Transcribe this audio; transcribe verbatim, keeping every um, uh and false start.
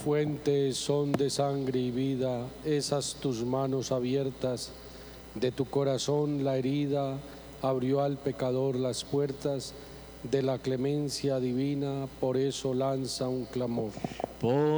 fuente son de sangre y vida, esas tus manos abiertas, de tu corazón la herida abrió al pecador las puertas de la clemencia divina, por eso lanza un clamor. Por